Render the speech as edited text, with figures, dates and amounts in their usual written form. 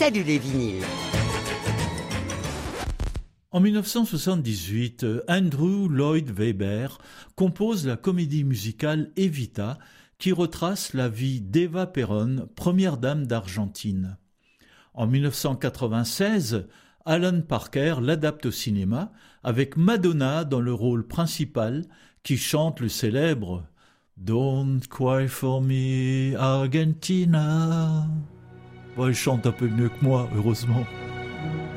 Salut les vinyles. En 1978, Andrew Lloyd Webber compose la comédie musicale Evita, qui retrace la vie d'Eva Perón, première dame d'Argentine. En 1996, Alan Parker l'adapte au cinéma avec Madonna dans le rôle principal qui chante le célèbre « Don't cry for me, Argentina ». Bon, elle chante un peu mieux que moi, heureusement.